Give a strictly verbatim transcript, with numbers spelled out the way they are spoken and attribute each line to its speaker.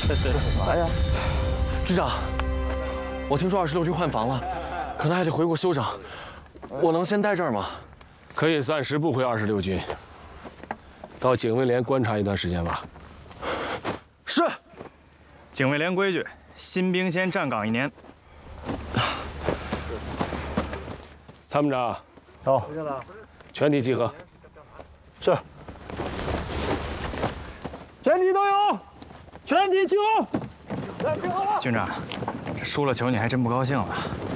Speaker 1: 哎呀，局长，我听说二十六军换防了，可能还得回国休整。我能先待这儿吗？
Speaker 2: 可以暂时不回二十六军，到警卫连观察一段时间吧。
Speaker 1: 是。
Speaker 3: 警卫连规矩，新兵先站岗一年。
Speaker 2: 参谋长，
Speaker 4: 到，
Speaker 2: 全体集合。
Speaker 4: 是。全体都有，全体集合。
Speaker 3: 军长，这输了球你还真不高兴了。